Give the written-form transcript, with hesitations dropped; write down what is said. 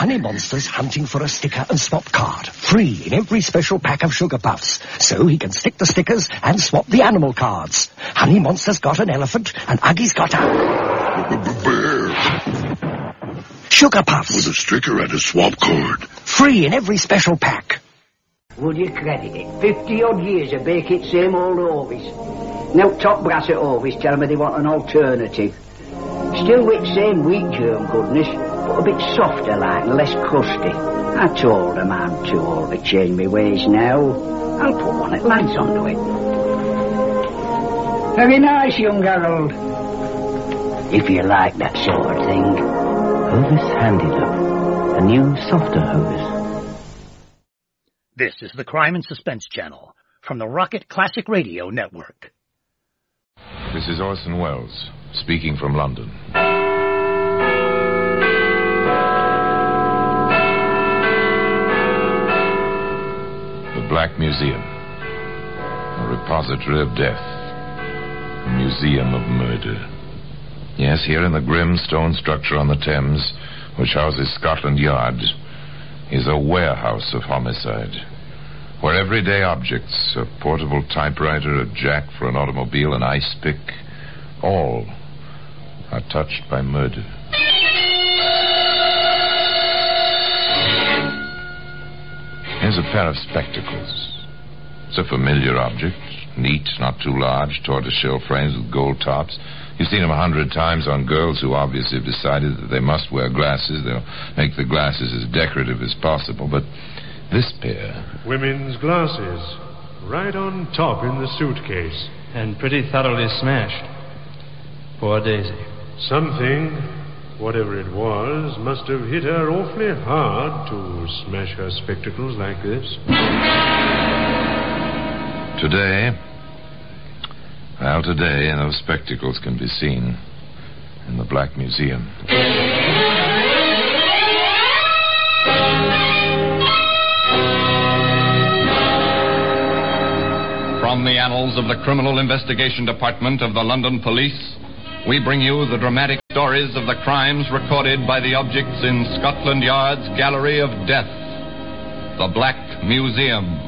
Honey Monster's hunting for a sticker and swap card, free in every special pack of Sugar Puffs, so he can stick the stickers and swap the animal cards. Honey Monster's got an elephant, and Uggy's got a... bear. Sugar Puffs. With a sticker and a swap card. Free in every special pack. Would you credit it? 50-odd years of bake it same old Orvis. Now top brass at Orvis tell me they want an alternative. Still with same wheat germ goodness, but a bit softer like and less crusty. I told them I'm too old to change my ways now. I'll put one at Lads onto it. Very nice, young Harold. If you like that sort of thing. Hovis Handy Love. A new, softer Hovis. This is the Crime and Suspense Channel from the Rocket Classic Radio Network. This is Orson Welles, speaking from London. The Black Museum. A repository of death. A museum of murder. Yes, here in the grim stone structure on the Thames, which houses Scotland Yard, is a warehouse of homicide, where everyday objects, a portable typewriter, a jack for an automobile, an ice pick, all are touched by murder. Here's a pair of spectacles. It's a familiar object, neat, not too large, tortoiseshell frames with gold tops. You've seen them 100 times on girls who obviously have decided that they must wear glasses. They'll make the glasses as decorative as possible, but this pair... Women's glasses, right on top in the suitcase. And pretty thoroughly smashed. Poor Daisy. Something, whatever it was, must have hit her awfully hard to smash her spectacles like this. Today, those spectacles can be seen in the Black Museum. From the annals of the Criminal Investigation Department of the London Police, we bring you the dramatic stories of the crimes recorded by the objects in Scotland Yard's Gallery of Death, the Black Museum.